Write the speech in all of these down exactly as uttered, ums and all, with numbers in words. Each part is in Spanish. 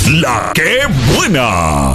La que buena.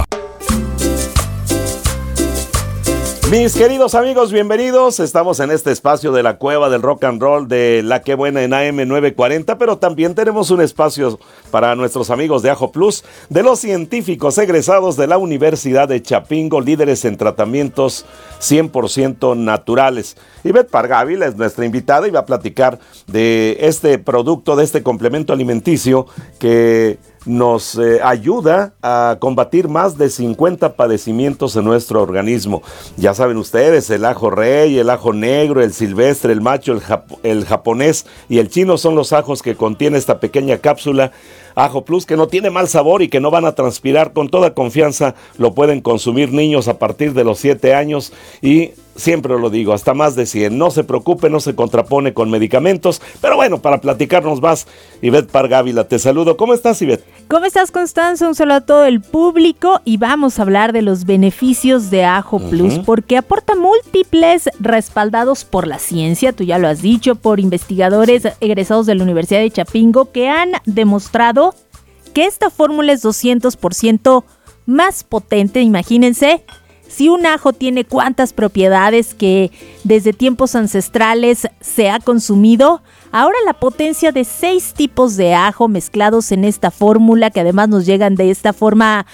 Mis queridos amigos, bienvenidos. Estamos en este espacio de la Cueva del Rock and Roll de La Que Buena en A M novecientos cuarenta, pero también tenemos un espacio para nuestros amigos de Ajo Plus, de los científicos egresados de la Universidad de Chapingo, líderes en tratamientos cien por ciento naturales. Ivette Pargávila es nuestra invitada y va a platicar de este producto, de este complemento alimenticio que nos eh, ayuda a combatir más de cincuenta padecimientos en nuestro organismo. Ya saben ustedes, el ajo rey, el ajo negro, el silvestre, el macho, el, jap- el japonés y el chino son los ajos que contiene esta pequeña cápsula Ajo Plus, que no tiene mal sabor y que no van a transpirar. Con toda confianza lo pueden consumir niños a partir de los siete años y siempre lo digo, hasta más de cien. No se preocupe, no se contrapone con medicamentos. Pero bueno, para platicarnos más, Ivette Pargávila, te saludo. ¿Cómo estás, Ivette? ¿Cómo estás, Constanza? Un saludo a todo el público y vamos a hablar de los beneficios de Ajo uh-huh. Plus, porque aporta múltiples respaldados por la ciencia, tú ya lo has dicho, por investigadores egresados de la Universidad de Chapingo que han demostrado que esta fórmula es doscientos por ciento más potente. Imagínense, si un ajo tiene cuántas propiedades que desde tiempos ancestrales se ha consumido, ahora la potencia de seis tipos de ajo mezclados en esta fórmula, que además nos llegan de esta forma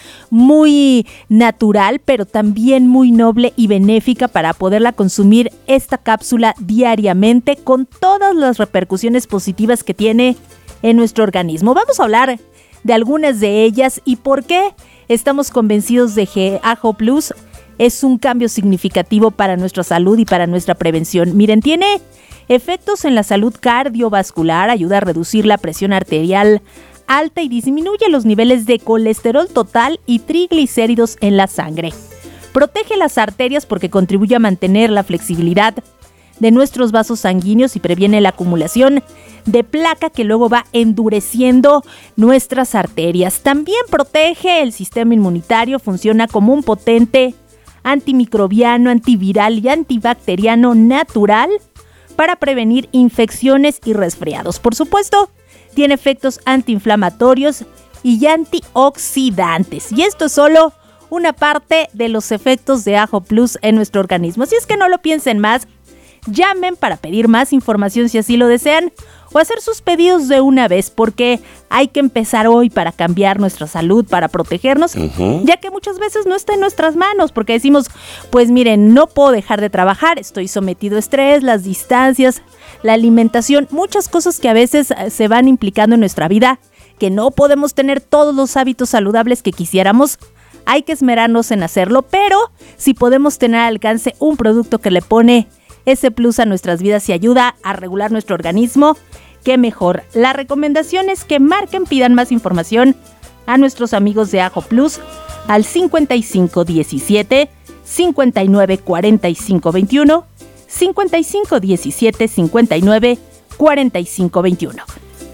muy natural, pero también muy noble y benéfica para poderla consumir esta cápsula diariamente con todas las repercusiones positivas que tiene en nuestro organismo. Vamos a hablar de algunas de ellas y por qué estamos convencidos de que Ajo Plus es un cambio significativo para nuestra salud y para nuestra prevención. Miren, tiene efectos en la salud cardiovascular, ayuda a reducir la presión arterial alta y disminuye los niveles de colesterol total y triglicéridos en la sangre. Protege las arterias porque contribuye a mantener la flexibilidad de nuestros vasos sanguíneos y previene la acumulación de placa que luego va endureciendo nuestras arterias. También protege el sistema inmunitario, funciona como un potente antimicrobiano, antiviral y antibacteriano natural para prevenir infecciones y resfriados. Por supuesto, tiene efectos antiinflamatorios y antioxidantes. Y esto es solo una parte de los efectos de Ajo Plus en nuestro organismo. Así es que no lo piensen más. Llamen para pedir más información si así lo desean o hacer sus pedidos de una vez, porque hay que empezar hoy para cambiar nuestra salud, para protegernos, uh-huh. ya que muchas veces no está en nuestras manos, porque decimos, pues miren, no puedo dejar de trabajar, estoy sometido a estrés, las distancias, la alimentación, muchas cosas que a veces se van implicando en nuestra vida, que no podemos tener todos los hábitos saludables que quisiéramos. Hay que esmerarnos en hacerlo, pero si podemos tener al alcance un producto que le pone ese plus a nuestras vidas y ayuda a regular nuestro organismo, qué mejor. La recomendación es que marquen, pidan más información a nuestros amigos de Ajo Plus al cincuenta y cinco diecisiete cincuenta y nueve cuarenta y cinco veintiuno, cincuenta y cinco diecisiete cincuenta y nueve cuarenta y cinco veintiuno.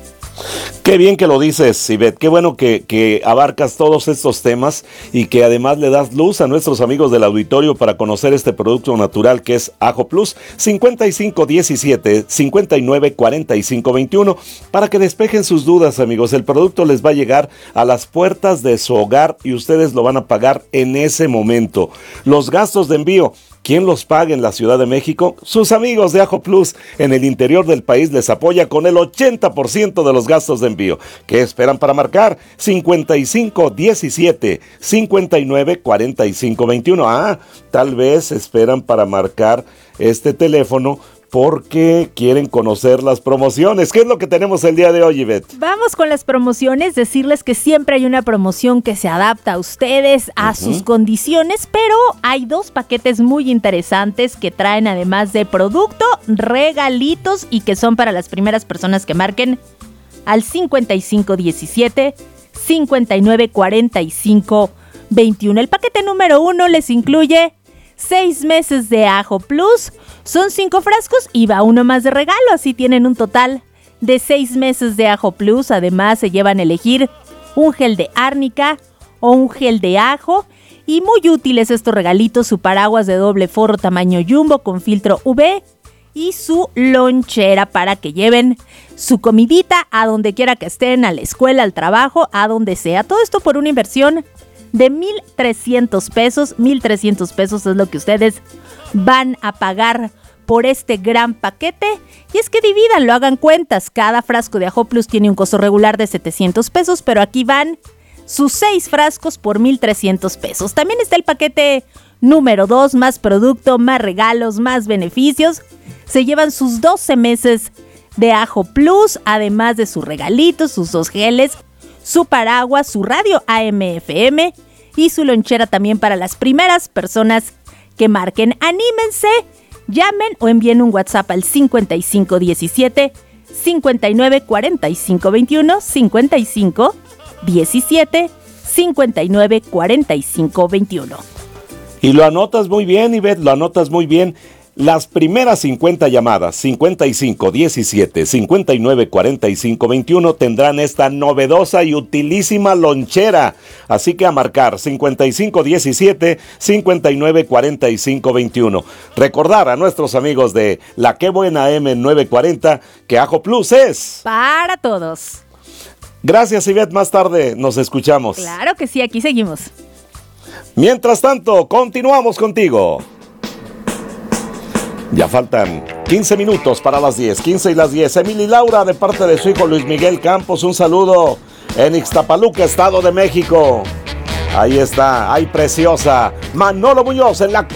Qué bien que lo dices, Ivette, qué bueno que, que abarcas todos estos temas y que además le das luz a nuestros amigos del auditorio para conocer este producto natural que es Ajo Plus. Cincuenta y cinco diecisiete cincuenta y nueve cuarenta y cinco veintiuno, para que despejen sus dudas, amigos. El producto les va a llegar a las puertas de su hogar y ustedes lo van a pagar en ese momento. Los gastos de envío, ¿quién los paga en la Ciudad de México? Sus amigos de Ajo Plus. En el interior del país les apoya con el ochenta por ciento de los gastos de envío. ¿Qué esperan para marcar? cincuenta y cinco diecisiete cincuenta y nueve cuarenta y cinco veintiuno. Ah, tal vez esperan para marcar este teléfono porque quieren conocer las promociones. ¿Qué es lo que tenemos el día de hoy, Ivette? Vamos con las promociones, decirles que siempre hay una promoción que se adapta a ustedes, a uh-huh. sus condiciones, pero hay dos paquetes muy interesantes que traen, además de producto, regalitos y que son para las primeras personas que marquen al cincuenta y cinco diecisiete cincuenta y nueve cuarenta y cinco veintiuno. El paquete número uno les incluye seis meses de Ajo Plus, son cinco frascos y va uno más de regalo, así tienen un total de seis meses de Ajo Plus. Además se llevan a elegir un gel de árnica o un gel de ajo y muy útiles estos regalitos, su paraguas de doble forro tamaño jumbo con filtro U V y su lonchera para que lleven su comidita a donde quiera que estén, a la escuela, al trabajo, a donde sea. Todo esto por una inversión de mil trescientos pesos. mil trescientos pesos es lo que ustedes van a pagar por este gran paquete. Y es que divídanlo, hagan cuentas. Cada frasco de Ajo Plus tiene un costo regular de setecientos pesos, pero aquí van sus seis frascos por mil trescientos pesos. También está el paquete número dos, más producto, más regalos, más beneficios. Se llevan sus doce meses de Ajo Plus, además de sus regalitos, sus dos geles, su paraguas, su radio A M F M y su lonchera también para las primeras personas que marquen. Anímense, llamen o envíen un WhatsApp al cincuenta y cinco diecisiete, cincuenta y nueve cuarenta y cinco veintiuno, cincuenta y cinco diecisiete, cincuenta y nueve cuarenta y cinco veintiuno. Y lo anotas muy bien, Ivette, lo anotas muy bien. Las primeras cincuenta llamadas, cincuenta y cinco diecisiete, cincuenta y nueve cuarenta y cinco veintiuno, tendrán esta novedosa y utilísima lonchera. Así que a marcar cincuenta y cinco diecisiete, cincuenta y nueve cuarenta y cinco veintiuno. Recordar a nuestros amigos de La Qué Buena M novecientos cuarenta que Ajo Plus es para todos. Gracias, Ivette. Más tarde nos escuchamos. Claro que sí, aquí seguimos. Mientras tanto, continuamos contigo. Ya faltan quince minutos para las diez, quince y las diez. Emily Laura, de parte de su hijo Luis Miguel Campos, un saludo en Ixtapaluca, Estado de México. Ahí está, ay preciosa. Manolo Muñoz en la